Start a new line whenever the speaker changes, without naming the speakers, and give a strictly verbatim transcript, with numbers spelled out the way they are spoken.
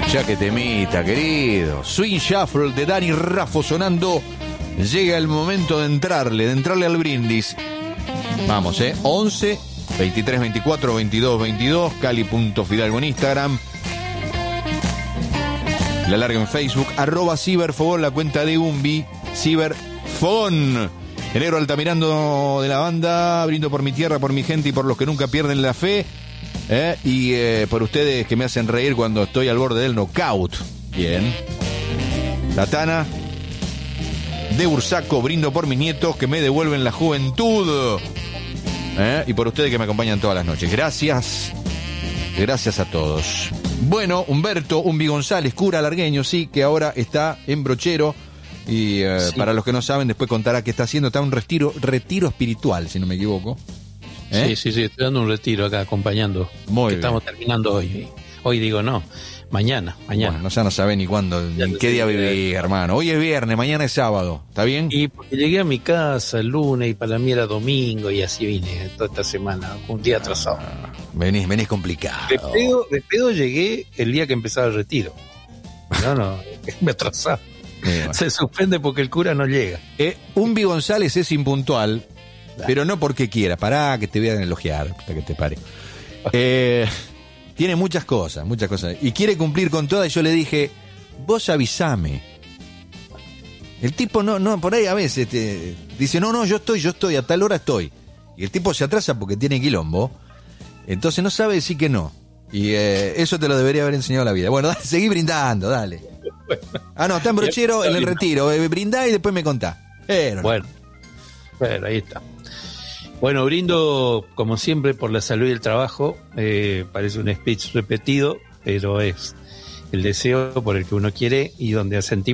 Ya que temita, querido. Swing Shuffle de Dani Raffo sonando. Llega el momento de entrarle, de entrarle al brindis. Vamos, eh. once, veintitrés, veinticuatro, veintidós, veintidós. Cali.fidalgo en Instagram. La larga en Facebook. Arroba Ciberfogón, la cuenta de Umbi. Ciberfogón. Enero Altamirando de la banda. Brindo por mi tierra, por mi gente y por los que nunca pierden la fe. ¿Eh? Y eh, por ustedes que me hacen reír cuando estoy al borde del knockout. Bien. La Tana de Bursaco, brindo por mis nietos que me devuelven la juventud. ¿Eh? Y por ustedes que me acompañan todas las noches. Gracias. Gracias a todos. Bueno, Humberto Umbi González, cura largueño, sí, que ahora está en Brochero. Y eh, sí. Para los que no saben, después contará qué está haciendo. Está en un retiro, retiro espiritual, si no me equivoco. ¿Eh?
Sí, sí, sí, estoy dando un retiro acá, acompañando.
Muy bien.
Estamos terminando hoy. Hoy digo no, mañana, mañana.
Bueno, ya no sabe ni cuándo, ni en qué día viví, hermano. Hoy es viernes, mañana es sábado, ¿está bien?
Y porque llegué a mi casa el lunes y para mí era domingo y así vine toda esta semana, un día atrasado.
Ah, venís, venís complicado.
De pedo, de pedo llegué el día que empezaba el retiro. No, no, me atrasaba. Bueno. Se suspende porque el cura no llega.
Eh, Umbi González es impuntual. Pero no porque quiera, pará, que te voy a elogiar, hasta que te pare. Eh, tiene muchas cosas, muchas cosas. Y quiere cumplir con todas. Y yo le dije, vos avisame. El tipo no, no, por ahí a veces te dice, no, no, yo estoy, yo estoy, a tal hora estoy. Y el tipo se atrasa porque tiene quilombo. Entonces no sabe decir que no. Y eh, eso te lo debería haber enseñado la vida. Bueno, dale, seguí brindando, dale. Ah, no, está en Brochero, en el retiro. Eh, brindá y después me contá. Pero,
bueno, bueno, ahí está. Bueno, brindo como siempre por la salud y el trabajo. Eh, parece un speech repetido, pero es el deseo por el que uno quiere y donde sentimos